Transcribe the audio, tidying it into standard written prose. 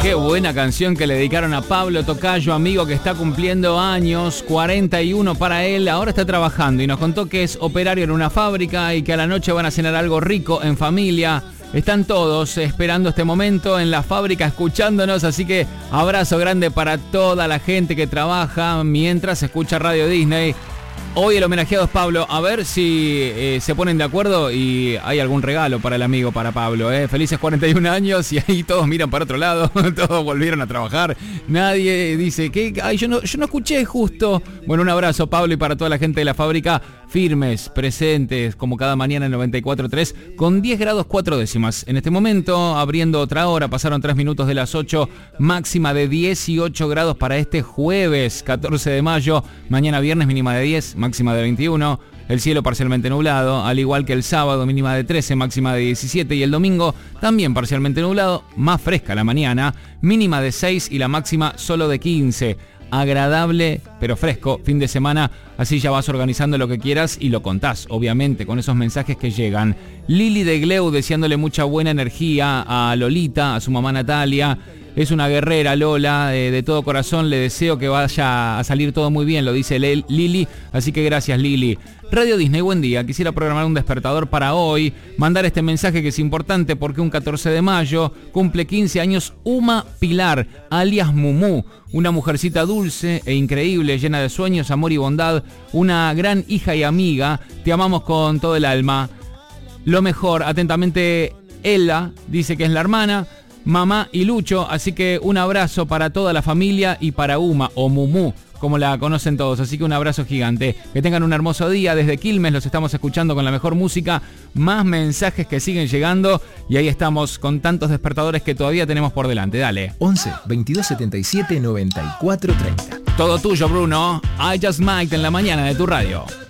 Qué buena canción que le dedicaron a Pablo Tocayo, amigo que está cumpliendo años, 41 para él, ahora está trabajando y nos contó que es operario en una fábrica y que a la noche van a cenar algo rico en familia. Están todos esperando este momento en la fábrica escuchándonos, así que abrazo grande para toda la gente que trabaja mientras escucha Radio Disney. Hoy el homenajeado es Pablo, a ver si se ponen de acuerdo y hay algún regalo para el amigo, para Pablo. Felices 41 años y ahí todos miran para otro lado, todos volvieron a trabajar. Nadie dice, ¿qué? Ay, yo no escuché justo. Bueno, un abrazo Pablo y para toda la gente de la fábrica, firmes, presentes, como cada mañana en 94.3, con 10 grados 4 décimas. En este momento, abriendo otra hora, pasaron 3 minutos de las 8, máxima de 18 grados para este jueves 14 de mayo, mañana viernes mínima de 10, máxima de 21, el cielo parcialmente nublado, al igual que el sábado mínima de 13, máxima de 17 y el domingo también parcialmente nublado, más fresca la mañana, mínima de 6 y la máxima solo de 15. Agradable pero fresco fin de semana, así ya vas organizando lo que quieras y lo contás, obviamente, con esos mensajes que llegan. Lili de Gleu deseándole mucha buena energía a Lolita, a su mamá Natalia. Es una guerrera Lola, de todo corazón le deseo que vaya a salir todo muy bien, lo dice Lili, así que gracias Lili. Radio Disney, buen día, quisiera programar un despertador para hoy, mandar este mensaje que es importante porque un 14 de mayo cumple 15 años Uma Pilar, alias Mumu, una mujercita dulce e increíble, llena de sueños, amor y bondad, una gran hija y amiga, te amamos con todo el alma. Lo mejor, atentamente Ella, dice que es la hermana, mamá y Lucho, así que un abrazo para toda la familia y para Uma o Mumu, como la conocen todos, así que un abrazo gigante. Que tengan un hermoso día, desde Quilmes los estamos escuchando con la mejor música, más mensajes que siguen llegando y ahí estamos con tantos despertadores que todavía tenemos por delante, dale. 11 22 77 94 30. Todo tuyo, Bruno. I Just Might en la mañana de tu radio.